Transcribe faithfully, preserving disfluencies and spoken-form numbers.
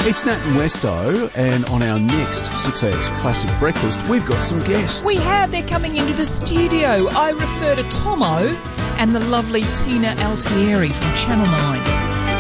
It's Nat and Westo, and on our next six A X Classic Breakfast, we've got some guests. We have. They're coming into the studio. I refer to Tomo and the lovely Tina Altieri from Channel nine.